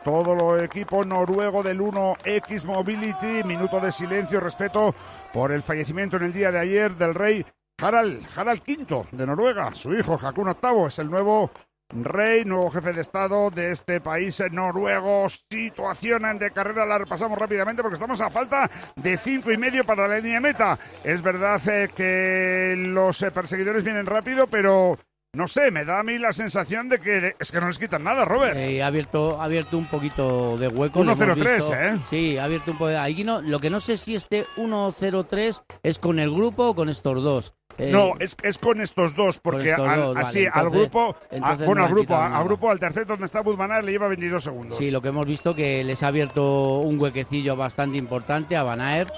todo el equipo noruego del 1X Mobility. Minuto de silencio, respeto por el fallecimiento en el día de ayer del rey Harald V de Noruega. Su hijo Haakon VIII es el nuevo rey, nuevo jefe de estado de este país noruego. Situación de carrera la repasamos rápidamente porque estamos a falta de 5,5 para la línea meta. Es verdad que los perseguidores vienen rápido, pero no sé, me da a mí la sensación de que es que no les quitan nada, Robert. Ha abierto un poquito de hueco. 1-0-3, Sí, ha abierto un poco de... Ahí no, lo que no sé si este 1-0-3 es con el grupo o con estos dos. No, es con estos dos, porque así vale, al grupo, al grupo, al tercer donde está Wout van Aert le lleva 22 segundos. Sí, lo que hemos visto que les ha abierto un huequecillo bastante importante a Van Aert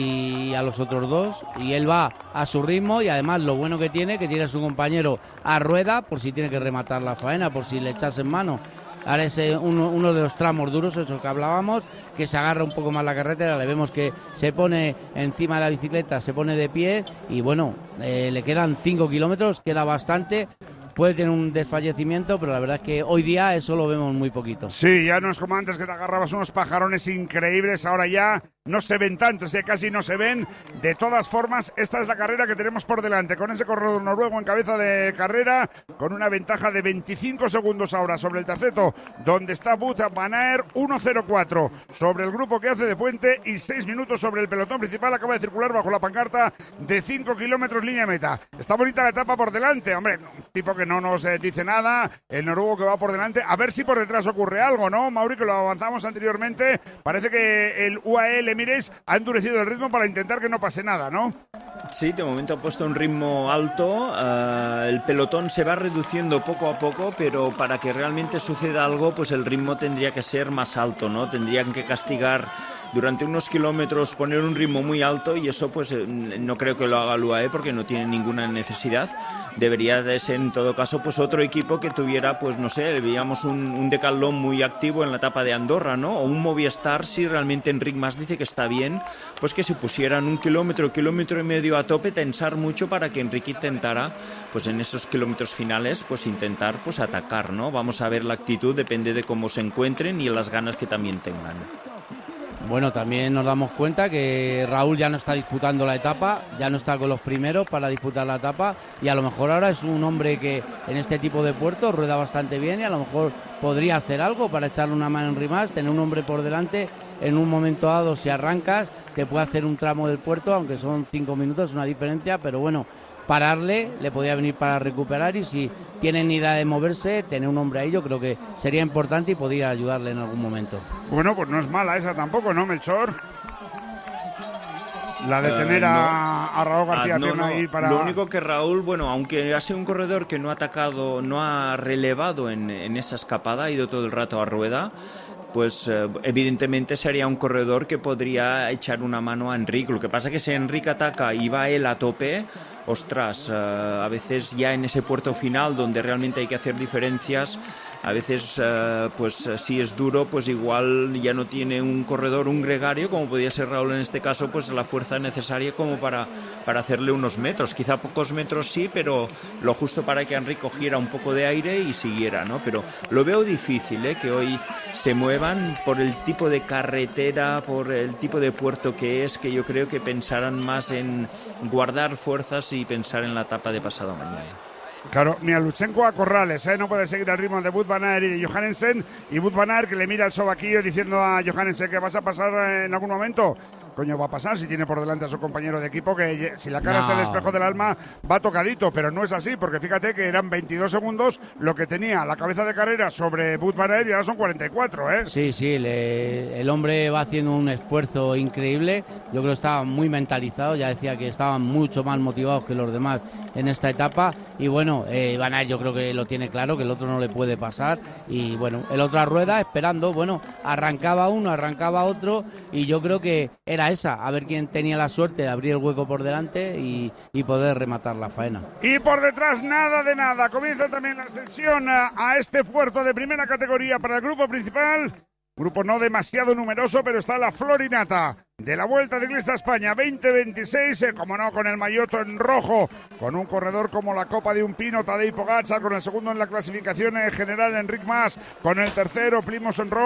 y a los otros dos, y él va a su ritmo, y además lo bueno que tiene a su compañero a rueda por si tiene que rematar la faena, por si le echas en mano. Ahora es uno de los tramos duros, esos que hablábamos, que se agarra un poco más la carretera, le vemos que se pone encima de la bicicleta, se pone de pie y bueno, le quedan 5 kilómetros, queda bastante. Puede tener un desfallecimiento, pero la verdad es que hoy día eso lo vemos muy poquito. Sí, ya no es como antes que te agarrabas unos pajarones increíbles, ahora ya no se ven tanto, ya casi no se ven. De todas formas, esta es la carrera que tenemos por delante, con ese corredor noruego en cabeza de carrera, con una ventaja de 25 segundos ahora sobre el terceto, donde está Wout van Aert, 1:04 sobre el grupo que hace de puente y 6 minutos sobre el pelotón principal. Acaba de circular bajo la pancarta de 5 kilómetros línea meta. Está bonita la etapa por delante, hombre, tipo que no nos dice nada, el noruego que va por delante, a ver si por detrás ocurre algo, ¿no, Mauri? Que lo avanzamos anteriormente, parece que el UAE Emirates ha endurecido el ritmo para intentar que no pase nada, ¿no? Sí, de momento ha puesto un ritmo alto, el pelotón se va reduciendo poco a poco, pero para que realmente suceda algo, pues el ritmo tendría que ser más alto, ¿no? Tendrían que castigar durante unos kilómetros, poner un ritmo muy alto, y eso pues no creo que lo haga el UAE porque no tiene ninguna necesidad. Debería de ser en todo caso pues otro equipo que tuviera, pues no sé, veíamos un Decathlon muy activo en la etapa de Andorra, ¿no? O un Movistar, si realmente Enric Mas dice que está bien, pues que se pusieran un kilómetro y medio a tope, tensar mucho para que Enric intentara, pues en esos kilómetros finales, pues intentar pues atacar, ¿no? Vamos a ver la actitud, depende de cómo se encuentren y las ganas que también tengan. Bueno, también nos damos cuenta que Raúl ya no está disputando la etapa, ya no está con los primeros para disputar la etapa, y a lo mejor ahora es un hombre que en este tipo de puertos rueda bastante bien y a lo mejor podría hacer algo para echarle una mano en Rimas, tener un hombre por delante. En un momento dado, si arrancas, te puede hacer un tramo del puerto, aunque son 5 minutos, una diferencia, pero bueno, pararle, le podría venir para recuperar, y si tienen idea de moverse, tener un hombre ahí yo creo que sería importante y podría ayudarle en algún momento. Bueno, pues no es mala esa tampoco, ¿no, Melchor? La de tener a Raúl García ahí para... Lo único que Raúl, bueno, aunque ha sido un corredor que no ha atacado, no ha relevado en esa escapada, ha ido todo el rato a rueda, pues evidentemente sería un corredor que podría echar una mano a Enric. Lo que pasa es que si Enric ataca y va él a tope, ostras, a veces ya en ese puerto final donde realmente hay que hacer diferencias, a veces pues si es duro, pues igual ya no tiene un corredor, un gregario, como podía ser Raúl en este caso, pues la fuerza necesaria como para hacerle unos metros, quizá pocos metros sí, pero lo justo para que Enric cogiera un poco de aire y siguiera, ¿no? Pero lo veo difícil, que hoy se muevan por el tipo de carretera, por el tipo de puerto que es, que yo creo que pensarán más en guardar fuerzas y pensar en la etapa de pasado mañana. Claro, mira, Lutsenko a Corrales, no puede seguir al ritmo de Wout van Aert y de Johannesen, y Wout van Aert que le mira el sobaquillo diciendo a Johannesen que vas a pasar en algún momento. Coño, va a pasar si tiene por delante a su compañero de equipo, que si la cara es el espejo del alma va tocadito, pero no es así, porque fíjate que eran 22 segundos lo que tenía la cabeza de carrera sobre Wout van Aert y ahora son 44, ¿eh? Sí, el hombre va haciendo un esfuerzo increíble, yo creo que estaba muy mentalizado, ya decía que estaban mucho más motivados que los demás en esta etapa, y bueno, Van Aert yo creo que lo tiene claro, que el otro no le puede pasar, y bueno, el otro a rueda esperando, bueno, arrancaba uno, arrancaba otro, y yo creo que era esa, a ver quién tenía la suerte de abrir el hueco por delante y poder rematar la faena. Y por detrás nada de nada, comienza también la ascensión a este puerto de primera categoría para el grupo principal, grupo no demasiado numeroso, pero está la Florinata de la Vuelta Ciclista España 2026, como no, con el maillot en rojo, con un corredor como la copa de un pino, Tadej Pogačar, con el segundo en la clasificación general, Enric Mas, con el tercero, Primož Roglič,